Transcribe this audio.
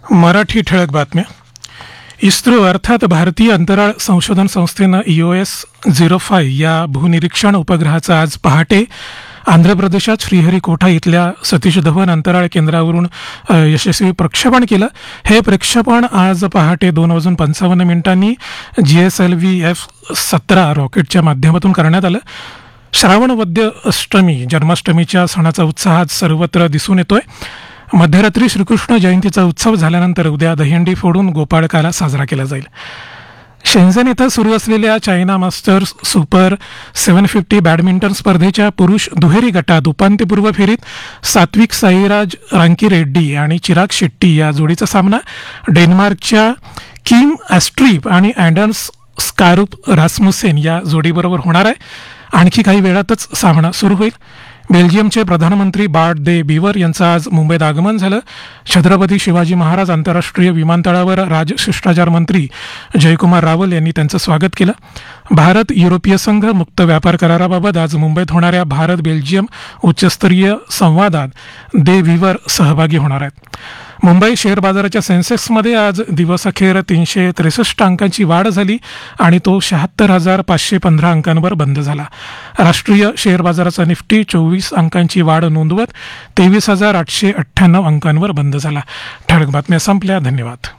मराठी ठळक बातम्या. इस्रो अर्थात भारतीय अंतराळ संशोधन संस्थेनं EOS-05 या भूनिरीक्षण उपग्रहाचं आज पहाटे आंध्र प्रदेशात श्रीहरिकोटा इथल्या सतीश धवन अंतराळ केंद्रावरून यशस्वी प्रक्षेपण केलं. हे प्रक्षेपण आज पहाटे 2:55 GSLV F-17 रॉकेटच्या माध्यमातून करण्यात आलं. श्रावण वद्य अष्टमी जन्माष्टमीच्या सणाचा उत्साह आज सर्वत्र दिसून येतोय. मध्यरात्री श्रीकृष्ण जयंतीचा उत्सव झाल्यानंतर उद्या दहीहंडी फोडून गोपाळकाला साजरा केला जाईल. शेन्झेन इथं सुरू असलेल्या चायना मास्टर्स सुपर 750 बॅडमिंटन स्पर्धेच्या पुरुष दुहेरी गटात उपांत्यपूर्व फेरीत सात्विक साईराज रांकीरेड्डी आणि चिराग शेट्टी या जोडीचा सामना डेन्मार्कच्या किम ॲस्ट्रीप आणि अँडर्स स्कारुप रासमुसेन या जोडीबरोबर होणार आहे. आणखी काही वेळातच सामना सुरू होईल. बेल्जियमचे प्रधानमंत्री बार्ट दे बीवर यांचं आज मुंबईत आगमन झालं. छत्रपती शिवाजी महाराज आंतरराष्ट्रीय विमानतळावर राजशिष्टाचार मंत्री जयकुमार रावल यांनी त्यांचं स्वागत केलं. भारत युरोपीय संघ मुक्त व्यापार कराराबाबत आज मुंबईत होणाऱ्या भारत बेल्जियम उच्चस्तरीय संवादात दे बीवर सहभागी होणार आहेत. मुंबई शेअर बाजाराच्या सेन्सेक्समध्ये आज दिवसअखेर 363 अंकांची वाढ झाली आणि तो 76,515 अंकांवर बंद झाला. राष्ट्रीय शेअर बाजाराचा निफ्टी 24 अंकांची वाढ नोंदवत 23,898 अंकांवर बंद झाला. ठळक बातम्या संपल्या. धन्यवाद.